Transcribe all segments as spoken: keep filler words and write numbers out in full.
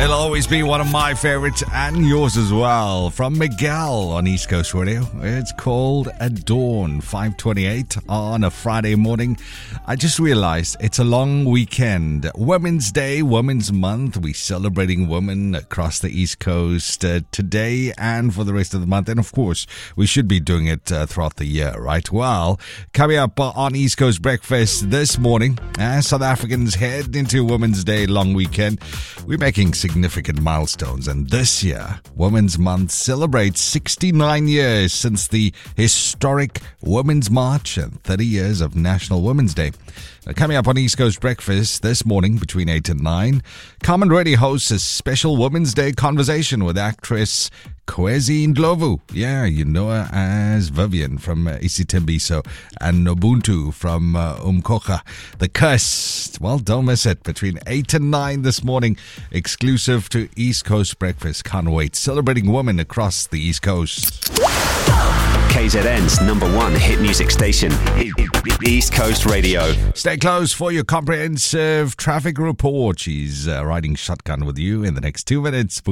It'll always be one of my favorites and yours as well. From Miguel on East Coast Radio. It's called Adorn, five twenty-eight on a Friday morning. I just realized it's a long weekend. Women's Day, Women's Month. We're celebrating women across the East Coast uh, today and for the rest of the month. And of course, we should be doing it uh, throughout the year, right? Well, coming up on East Coast Breakfast this morning, as South Africans head into Women's Day long weekend, we're making significant milestones. And this year, Women's Month celebrates sixty-nine years since the historic Women's March and thirty years of National Women's Day. Now, coming up on East Coast Breakfast this morning between eight and nine, Carmen Reddy hosts a special Women's Day conversation with actress Kwezi Ndlovu. Yeah, you know her as Vivian from uh, isiThembiso and Nobuntu from uh, Umkoka. The Curse. Well, don't miss it. Between eight and nine this morning, exclusive to East Coast Breakfast. Can't wait. Celebrating women across the East Coast. K Z N's number one hit music station, East Coast Radio. Stay close for your comprehensive traffic report. She's uh, riding shotgun with you in the next two minutes.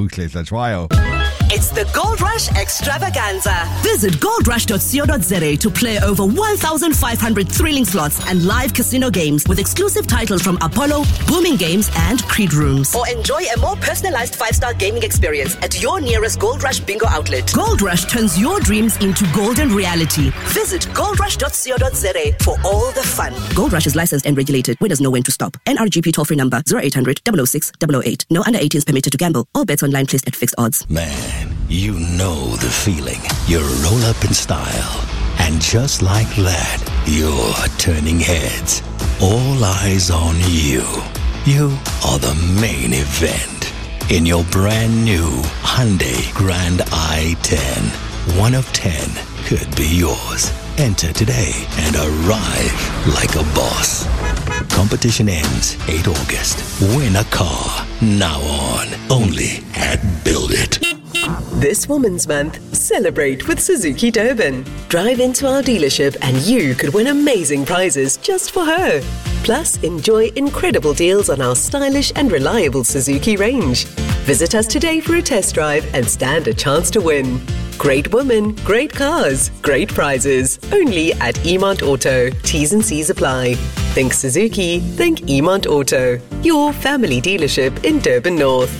It's the Gold Rush Extravaganza. Visit gold rush dot co dot za to play over one thousand five hundred thrilling slots and live casino games with exclusive titles from Apollo, Booming Games, and Creed Rooms. Or enjoy a more personalized five-star gaming experience at your nearest Gold Rush bingo outlet. Gold Rush turns your dreams into golden reality. Visit gold rush dot co dot za for all the fun. Gold Rush is licensed and regulated. Winners know when to stop. N R G P toll-free number zero eight hundred, double oh six, double oh eight. No under eighteens permitted to gamble. All bets online placed at fixed odds. Man, you know the feeling. You roll up in style. And just like that, you're turning heads. All eyes on you. You are the main event. In your brand new Hyundai Grand i ten. One of ten could be yours. Enter today and arrive like a boss. Competition ends eighth of August. Win a car now on. Only at Build It. This Women's Month, celebrate with Suzuki Durban. Drive into our dealership and you could win amazing prizes just for her. Plus, enjoy incredible deals on our stylish and reliable Suzuki range. Visit us today for a test drive and stand a chance to win. Great women, great cars, great prizes. Only at Emont Auto. T's and C's apply. Think Suzuki, think Emont Auto. Your family dealership in Durban North.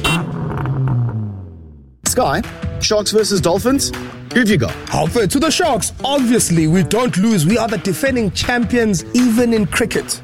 Sky, Sharks versus Dolphins. Who've you got? I'll fair to the Sharks. Obviously, we don't lose. We are the defending champions, even in cricket.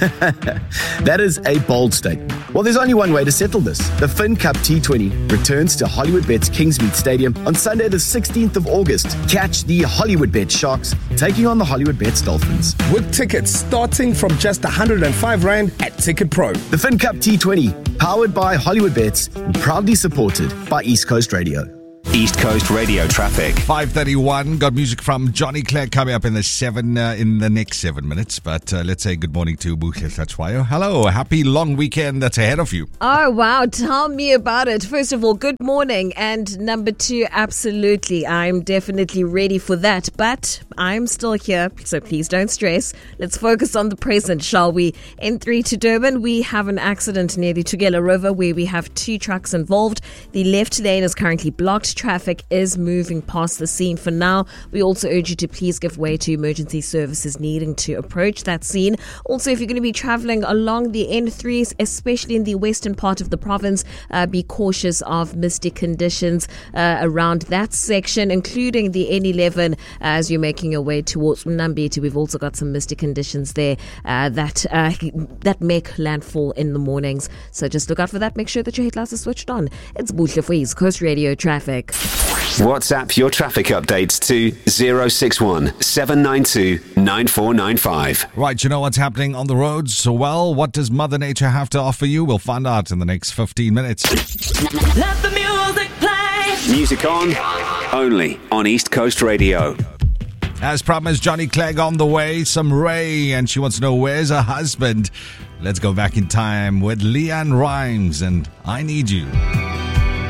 That is a bold statement. Well, there's only one way to settle this. The Fin Cup T twenty returns to Hollywood Bet's Kingsmead Stadium on Sunday the sixteenth of August. Catch the Hollywood Bet Sharks taking on the Hollywood Bets Dolphins. With tickets starting from just one hundred five rand at Ticket Pro. The Fin Cup T twenty, powered by Hollywood Bets and proudly supported by East Coast Radio. East Coast Radio traffic. five thirty-one. Got music from Johnny Clegg coming up in the seven uh, in the next seven minutes. But uh, let's say good morning to Buhle Hlachwayo. Hello, happy long weekend that's ahead of you. Oh wow, tell me about it. First of all, good morning, and number two, absolutely, I'm definitely ready for that. But I'm still here, so please don't stress. Let's focus on the present, shall we? N three to Durban, we have an accident near the Tugela River where we have two trucks involved. The left lane is currently blocked. Traffic is moving past the scene for now. We also urge you to please give way to emergency services needing to approach that scene. Also, if you're going to be traveling along the N threes, especially in the western part of the province, uh, be cautious of misty conditions uh, around that section, including the N eleven uh, as you're making your way towards Mnambithi. We've also got some misty conditions there uh, that uh, that make landfall in the mornings. So just look out for that. Make sure that your headlights are switched on. It's Buhle for East Coast Radio Traffic. WhatsApp your traffic updates to zero six one seven nine two nine four nine five. Right, you know what's happening on the roads? So, well, what does Mother Nature have to offer you? We'll find out in the next fifteen minutes. Let the music play. Music on, only on East Coast Radio. As promised, Johnny Clegg on the way. Some Ray, and she wants to know where's her husband. Let's go back in time with Leanne Rhymes and I Need You.